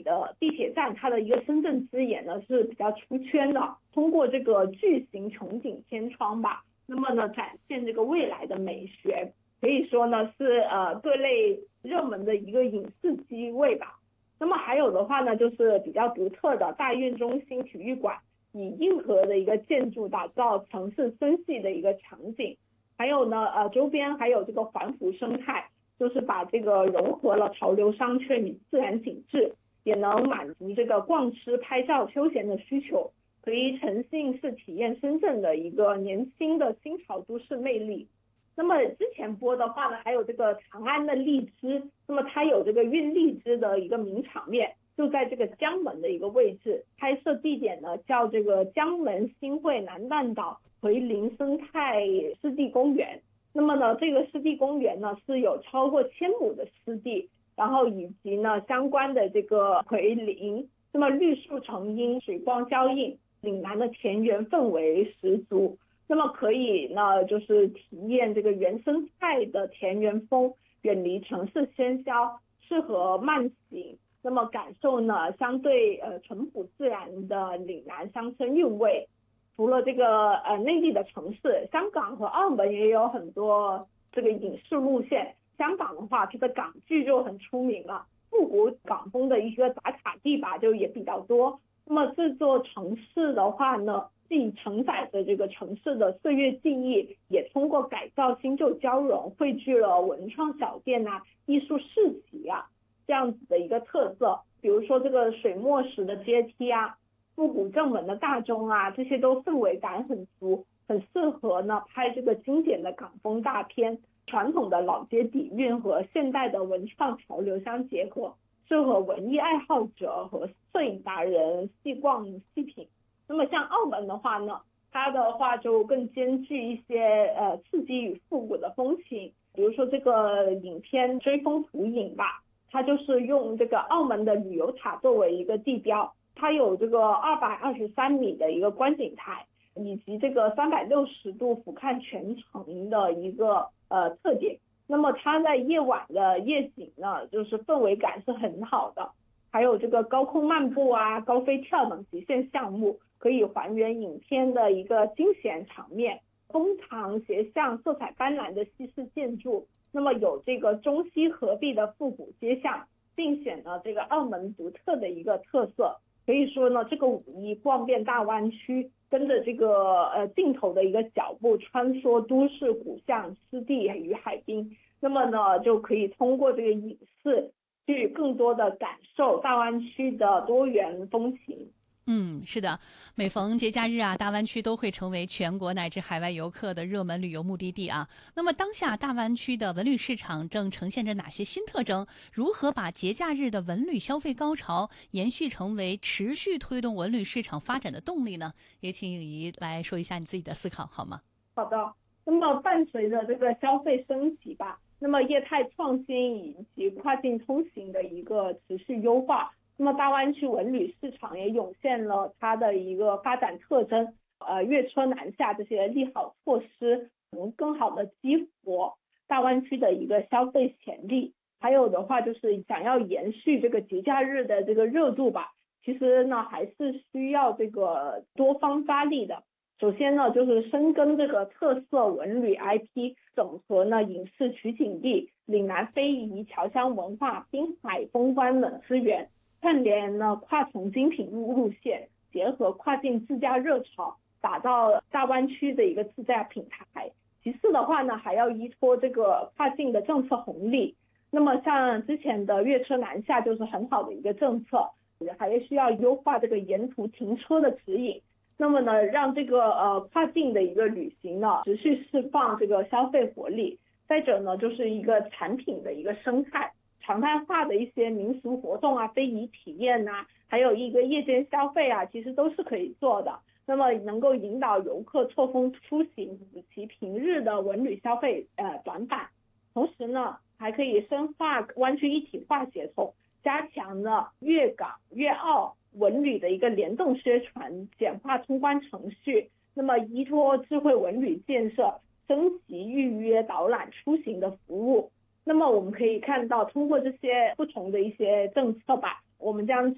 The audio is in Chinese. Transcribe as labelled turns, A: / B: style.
A: 的地铁站，它的一个深圳之眼呢是比较出圈的，通过这个巨型穹顶天窗吧，那么呢展现这个未来的美学，可以说呢是各类热门的一个影视机位吧。那么还有的话呢，就是比较独特的大运中心体育馆，以硬核的一个建筑打造城市森系的一个场景，还有呢周边还有这个环湖生态，就是把这个融合了潮流商圈与自然景致，也能满足这个逛吃拍照休闲的需求，可以沉浸式体验深圳的一个年轻的新潮都市魅力。那么之前播的话呢，还有这个长安的荔枝，那么它有这个运荔枝的一个名场面，就在这个江门的一个位置，拍摄地点呢叫这个江门新会南半岛奎林生态湿地公园。那么呢，这个湿地公园呢是有超过1000亩的湿地，然后以及呢相关的这个奎林，那么绿树成荫，水光交映，岭南的田园氛围十足。那么可以呢，就是体验这个原生态的田园风，远离城市喧嚣，适合慢行。那么感受呢，相对淳朴自然的岭南乡村韵味。除了这个内地的城市，香港和澳门也有很多这个影视路线。香港的话，它的港剧就很出名了，复古港风的一个打卡地吧，就也比较多。那么这座城市的话呢，既承载着这个城市的岁月记忆，也通过改造新旧交融，汇聚了文创小店啊、艺术市集啊这样子的一个特色。比如说这个水墨石的阶梯啊，复古正文的大钟啊，这些都氛围感很足，很适合呢拍这个经典的港风大片。传统的老街底蕴和现代的文创潮流相结合，适合文艺爱好者和摄影达人细逛细品。那么像澳门的话呢，它的话就更兼具一些刺激与复古的风情。比如说这个影片《追风图影》吧，它就是用这个澳门的旅游塔作为一个地标，它有这个223米的一个观景台，以及这个360度俯瞰全城的一个特点。那么它在夜晚的夜景呢，就是氛围感是很好的，还有这个高空漫步啊、高飞跳等极限项目，可以还原影片的一个惊险场面。东堂斜巷色彩斑斓的西式建筑，那么有这个中西合璧的复古街巷，并显了这个澳门独特的一个特色。可以说呢，这个5·1逛遍大湾区，跟着这个镜头的一个脚步，穿梭都市古巷、湿地与海滨，那么呢，就可以通过这个影视去更多的感受大湾区的多元风情。
B: 是的，每逢节假日啊，大湾区都会成为全国乃至海外游客的热门旅游目的地啊。那么当下大湾区的文旅市场正呈现着哪些新特征？如何把节假日的文旅消费高潮延续成为持续推动文旅市场发展的动力呢？也请颖怡来说一下你自己的思考好吗？
A: 好的，那么伴随着这个消费升级吧，那么业态创新以及跨境通行的一个持续优化，那么大湾区文旅市场也涌现了它的一个发展特征，粤车南下这些利好措施，能更好的激活大湾区的一个消费潜力。还有的话就是想要延续这个节假日的这个热度吧，其实呢还是需要这个多方发力的。首先呢，就是深耕这个特色文旅 IP， 整合呢影视取景地、岭南非遗、侨乡文化、滨海风光等资源，串联呢跨城精品路线，结合跨境自驾热潮，打造大湾区的一个自驾品牌。其次的话呢，还要依托这个跨境的政策红利。那么像之前的粤车南下就是很好的一个政策，还需要优化这个沿途停车的指引。那么呢，让这个跨境的一个旅行呢，持续释放这个消费活力。再者呢，就是一个产品的一个生态，常态化的一些民俗活动啊、非遗体验啊，还有一个夜间消费啊，其实都是可以做的。那么能够引导游客错峰出行，补齐平日的文旅消费短板。同时呢，还可以深化湾区一体化协同，加强呢粤港粤澳文旅的一个联动宣传，简化通关程序。那么依托智慧文旅建设，升级预约导览出行的服务。那么我们可以看到，通过这些不同的一些政策吧，我们将